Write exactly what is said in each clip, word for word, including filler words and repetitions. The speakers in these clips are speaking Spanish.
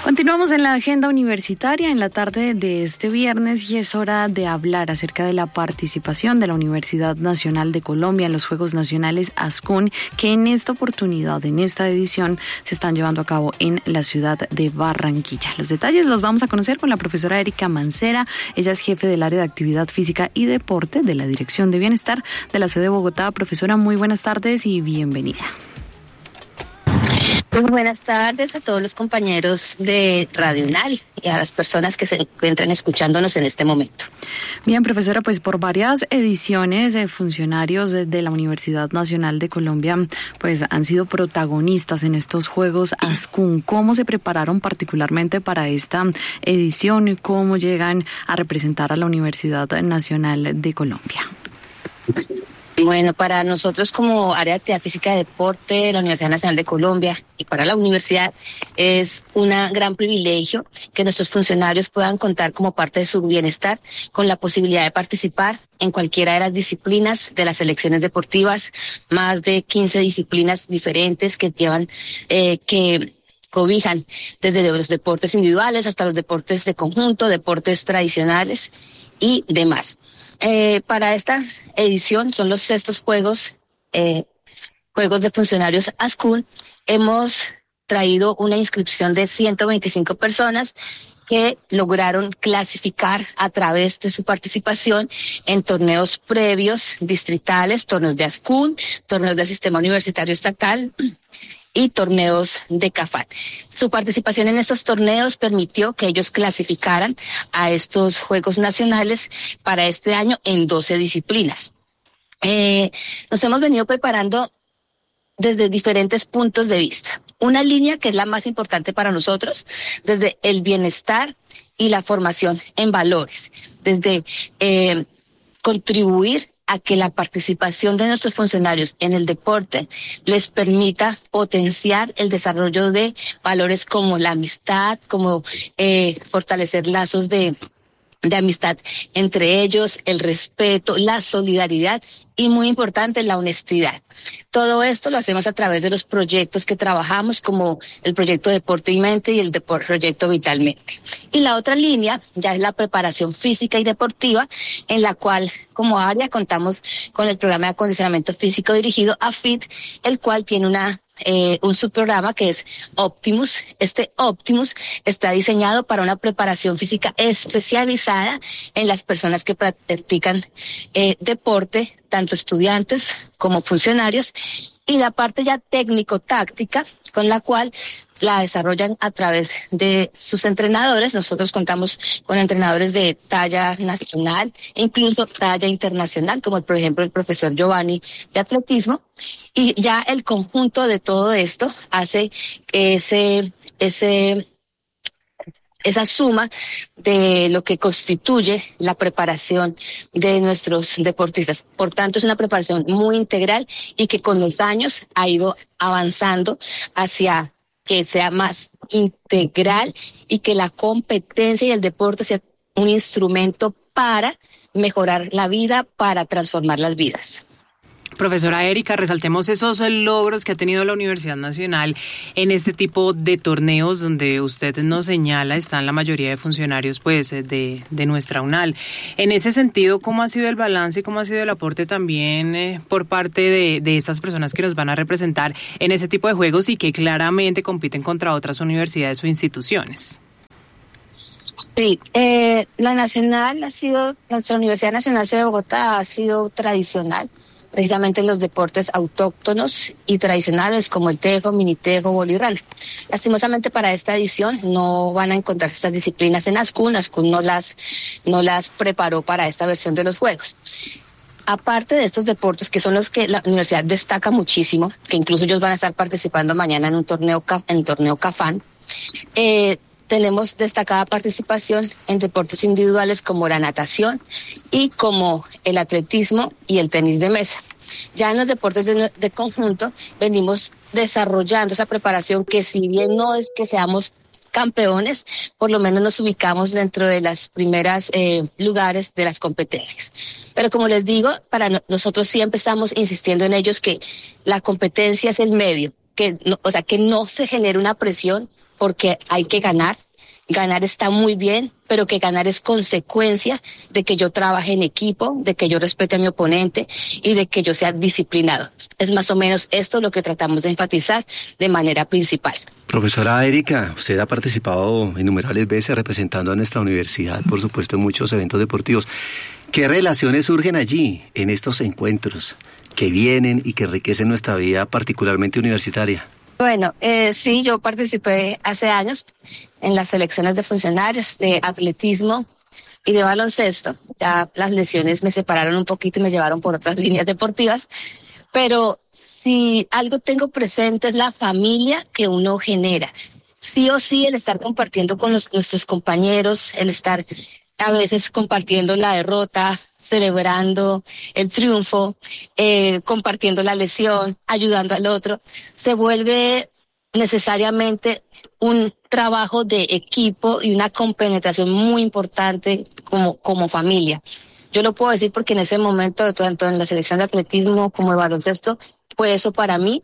Continuamos en la agenda universitaria en la tarde de este viernes y es hora de hablar acerca de la participación de la Universidad Nacional de Colombia en los Juegos Nacionales ASCUN, que en esta oportunidad, en esta edición, se están llevando a cabo en la ciudad de Barranquilla. Los detalles los vamos a conocer con la profesora Erika Mancera. Ella es jefe del área de actividad física y deporte de la Dirección de Bienestar de la sede de Bogotá. Profesora, muy buenas tardes y bienvenida. Muy buenas tardes a todos los compañeros de Radio UNAL y a las personas que se encuentran escuchándonos en este momento. Bien, profesora, pues por varias ediciones de funcionarios de, de la Universidad Nacional de Colombia pues han sido protagonistas en estos Juegos ASCUN. ¿Cómo se prepararon particularmente para esta edición? ¿Cómo llegan a representar a la Universidad Nacional de Colombia? Bueno, para nosotros como área de actividad física y deporte de la Universidad Nacional de Colombia y para la universidad es un gran privilegio que nuestros funcionarios puedan contar como parte de su bienestar con la posibilidad de participar en cualquiera de las disciplinas de las selecciones deportivas, más de quince disciplinas diferentes que llevan, eh, que cobijan desde los deportes individuales hasta los deportes de conjunto, deportes tradicionales y demás. Eh, para esta edición son los sextos juegos, eh, juegos de funcionarios ASCUN. Hemos traído una inscripción de ciento veinticinco personas que lograron clasificar a través de su participación en torneos previos distritales, torneos de ASCUN, torneos del sistema universitario estatal y torneos de CAFAT. Su participación en estos torneos permitió que ellos clasificaran a estos Juegos Nacionales para este año en doce disciplinas. Eh, nos hemos venido preparando desde diferentes puntos de vista. Una línea que es la más importante para nosotros, desde el bienestar y la formación en valores, desde eh, contribuir a que la participación de nuestros funcionarios en el deporte les permita potenciar el desarrollo de valores como la amistad, como eh, fortalecer lazos de de amistad entre ellos, el respeto, la solidaridad y muy importante la honestidad. Todo esto lo hacemos a través de los proyectos que trabajamos como el proyecto Deporte y Mente y el Depor- proyecto Vitalmente. Y la otra línea ya es la preparación física y deportiva, en la cual como área contamos con el programa de acondicionamiento físico dirigido a FIT, el cual tiene una Eh, un subprograma que es Optimus. Este Optimus está diseñado para una preparación física especializada en las personas que practican eh, deporte, tanto estudiantes como funcionarios, y la parte ya técnico-táctica con la cual la desarrollan a través de sus entrenadores. Nosotros contamos con entrenadores de talla nacional e incluso talla internacional, como por ejemplo el profesor Giovanni de atletismo, y ya el conjunto de todo esto hace ese, ese, esa suma de lo que constituye la preparación de nuestros deportistas. Por tanto, es una preparación muy integral y que con los años ha ido avanzando hacia que sea más integral y que la competencia y el deporte sea un instrumento para mejorar la vida, para transformar las vidas. Profesora Erika, resaltemos esos logros que ha tenido la Universidad Nacional en este tipo de torneos donde usted nos señala están la mayoría de funcionarios pues de, de nuestra UNAL. En ese sentido, ¿cómo ha sido el balance y cómo ha sido el aporte también eh, por parte de, de estas personas que nos van a representar en ese tipo de juegos y que claramente compiten contra otras universidades o instituciones? Sí, eh, la Nacional ha sido, nuestra Universidad Nacional de Bogotá ha sido tradicional precisamente en los deportes autóctonos y tradicionales como el tejo, minitejo, bolirrana. Lastimosamente para esta edición no van a encontrar estas disciplinas en ASCUN. ASCUN no las, no las preparó para esta versión de los Juegos. Aparte de estos deportes que son los que la universidad destaca muchísimo, que incluso ellos van a estar participando mañana en un torneo, en el torneo CAFAN, eh, tenemos destacada participación en deportes individuales como la natación y como el atletismo y el tenis de mesa. Ya en los deportes de, de conjunto venimos desarrollando esa preparación que, si bien no es que seamos campeones, por lo menos nos ubicamos dentro de las primeras eh, lugares de las competencias. Pero como les digo, para no, nosotros siempre estamos insistiendo en ellos que la competencia es el medio, que no, o sea, que no se genere una presión porque hay que ganar. Ganar está muy bien, pero que ganar es consecuencia de que yo trabaje en equipo, de que yo respete a mi oponente y de que yo sea disciplinado. Es más o menos esto lo que tratamos de enfatizar de manera principal. Profesora Erika, usted ha participado innumerables veces representando a nuestra universidad, por supuesto, en muchos eventos deportivos. ¿Qué relaciones surgen allí, en estos encuentros, que vienen y que enriquecen nuestra vida, particularmente universitaria? Bueno, eh, sí, yo participé hace años en las selecciones de funcionarios de atletismo y de baloncesto. Ya las lesiones me separaron un poquito y me llevaron por otras líneas deportivas, pero si algo tengo presente es la familia que uno genera. Sí o sí, el estar compartiendo con los, nuestros compañeros, el estar a veces compartiendo la derrota, celebrando el triunfo, eh, compartiendo la lesión, ayudando al otro, se vuelve necesariamente un trabajo de equipo y una compenetración muy importante como, como familia. Yo lo puedo decir porque en ese momento, tanto en la selección de atletismo como de baloncesto, fue eso para mí,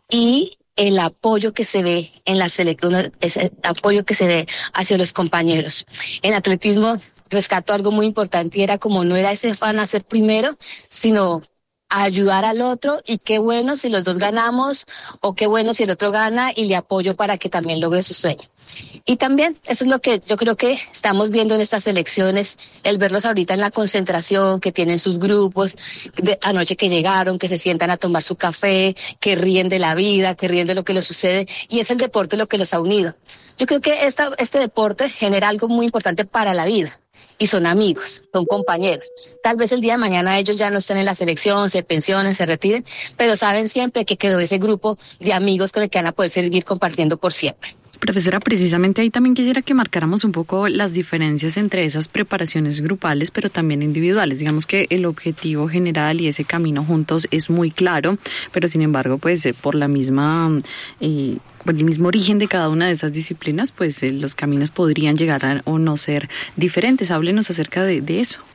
y el apoyo que se ve en la selección, ese apoyo que se ve hacia los compañeros. En atletismo rescató algo muy importante y era como no era ese fan a ser primero, sino a ayudar al otro, y qué bueno si los dos ganamos o qué bueno si el otro gana y le apoyo para que también logre su sueño. Y también eso es lo que yo creo que estamos viendo en estas elecciones, el verlos ahorita en la concentración, que tienen sus grupos, de anoche que llegaron, que se sientan a tomar su café, que ríen de la vida, que ríen de lo que les sucede, y es el deporte lo que los ha unido. Yo creo que esta, este deporte genera algo muy importante para la vida. Y son amigos, son compañeros. Tal vez el día de mañana ellos ya no estén en la selección, se pensionen, se retiren, pero saben siempre que quedó ese grupo de amigos con el que van a poder seguir compartiendo por siempre. Profesora, precisamente ahí también quisiera que marcáramos un poco las diferencias entre esas preparaciones grupales, pero también individuales. Digamos que el objetivo general y ese camino juntos es muy claro, pero sin embargo, pues eh, por la misma... Eh, por el mismo origen de cada una de esas disciplinas, pues eh, los caminos podrían llegar a o no ser diferentes. Háblenos acerca de, de eso.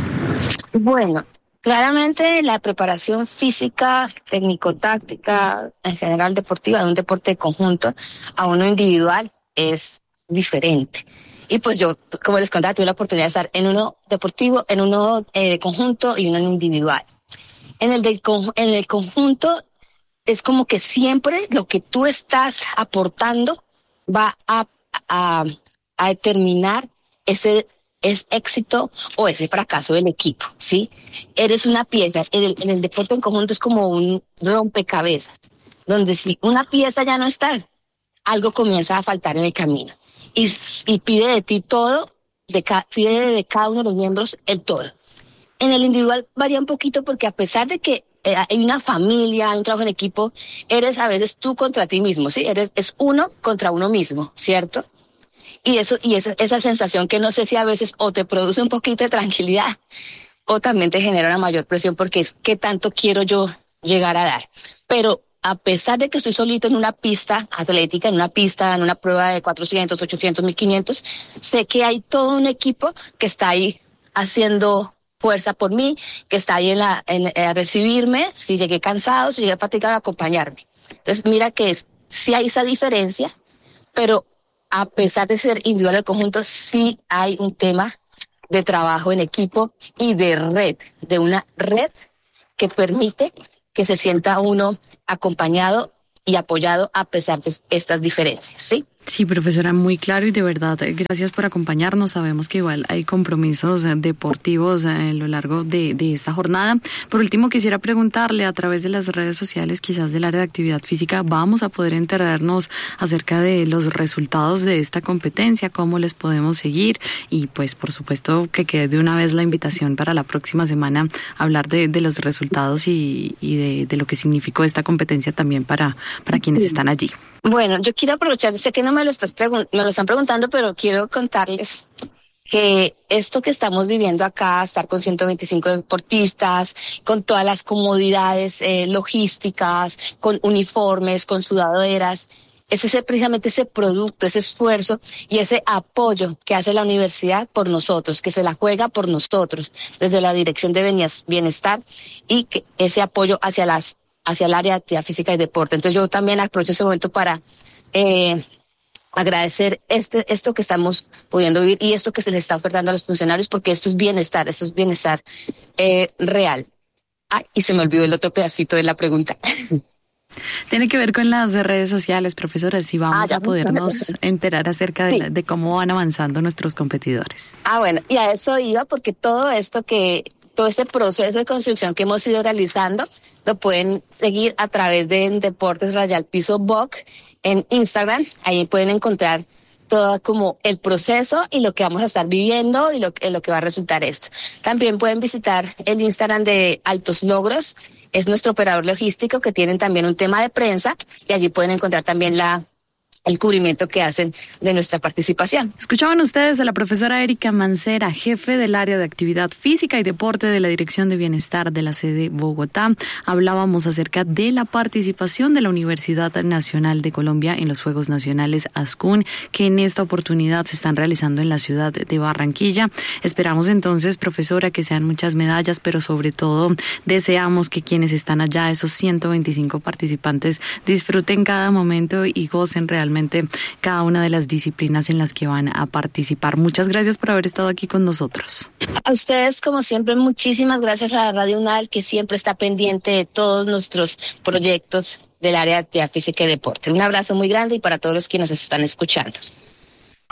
Bueno, claramente la preparación física, técnico-táctica, en general deportiva, de un deporte de conjunto a uno individual es diferente. Y pues yo, como les contaba, tuve la oportunidad de estar en uno deportivo, en uno eh, de conjunto y uno individual. En el, de, en el conjunto es como que siempre lo que tú estás aportando va a, a, a determinar ese es éxito o ese fracaso del equipo, ¿sí? Eres una pieza. En el, en el deporte en conjunto es como un rompecabezas, donde si una pieza ya no está, algo comienza a faltar en el camino. Y, y pide de ti todo, de ca, pide de cada uno de los miembros el todo. En el individual varía un poquito porque a pesar de que eh, hay una familia, hay un trabajo en equipo, eres a veces tú contra ti mismo, ¿sí? Eres, es uno contra uno mismo, ¿cierto? Y eso, y esa, esa sensación que no sé si a veces o te produce un poquito de tranquilidad o también te genera una mayor presión porque es qué tanto quiero yo llegar a dar. Pero a pesar de que estoy solito en una pista atlética, en una pista, en una prueba de cuatrocientos, ochocientos, mil quinientos, sé que hay todo un equipo que está ahí haciendo fuerza por mí, que está ahí en la, en, en, a recibirme, si llegué cansado, si llegué fatigado, a acompañarme. Entonces mira que es, sí hay esa diferencia, pero a pesar de ser individual o conjunto, sí hay un tema de trabajo en equipo y de red, de una red que permite que se sienta uno acompañado y apoyado a pesar de estas diferencias, ¿sí? Sí, profesora, muy claro y de verdad, gracias por acompañarnos. Sabemos que igual hay compromisos deportivos a lo largo de, de esta jornada. Por último, quisiera preguntarle, a través de las redes sociales, quizás del área de actividad física, vamos a poder enterarnos acerca de los resultados de esta competencia, cómo les podemos seguir y pues por supuesto que quede de una vez la invitación para la próxima semana a hablar de, de los resultados y, y de, de lo que significó esta competencia también para, para quienes están allí. Bueno, yo quiero aprovechar, sé que no me lo estás pregun- me lo están preguntando, pero quiero contarles que esto que estamos viviendo acá, estar con ciento veinticinco deportistas, con todas las comodidades eh, logísticas, con uniformes, con sudaderas, es ese, precisamente ese producto, ese esfuerzo y ese apoyo que hace la universidad por nosotros, que se la juega por nosotros, desde la Dirección de Bienestar, y que ese apoyo hacia las hacia el área de actividad física y deporte. Entonces yo también aprovecho ese momento para eh, agradecer este esto que estamos pudiendo vivir y esto que se les está ofertando a los funcionarios, porque esto es bienestar, esto es bienestar eh, real. Ay, y se me olvidó el otro pedacito de la pregunta. Tiene que ver con las redes sociales, profesora, si vamos ah, a podernos enterar acerca de, sí. la, de cómo van avanzando nuestros competidores. Ah, bueno, y a eso iba, porque todo esto que, todo este proceso de construcción que hemos ido realizando, lo pueden seguir a través de Deportes Rayal Piso B O C en Instagram. Ahí pueden encontrar todo como el proceso y lo que vamos a estar viviendo y lo, lo que va a resultar esto. También pueden visitar el Instagram de Altos Logros, es nuestro operador logístico, que tienen también un tema de prensa, y allí pueden encontrar también la el cubrimiento que hacen de nuestra participación. Escuchaban ustedes a la profesora Erika Mancera, jefe del área de actividad física y deporte de la Dirección de Bienestar de la sede Bogotá. Hablábamos acerca de la participación de la Universidad Nacional de Colombia en los Juegos Nacionales ASCUN, que en esta oportunidad se están realizando en la ciudad de Barranquilla. Esperamos entonces, profesora, que sean muchas medallas, pero sobre todo deseamos que quienes están allá, esos ciento veinticinco participantes, disfruten cada momento y gocen realmente cada una de las disciplinas en las que van a participar. Muchas gracias por haber estado aquí con nosotros. A ustedes, como siempre, muchísimas gracias a Radio UNAL, que siempre está pendiente de todos nuestros proyectos del área de actividad física y deporte. Un abrazo muy grande y para todos los que nos están escuchando.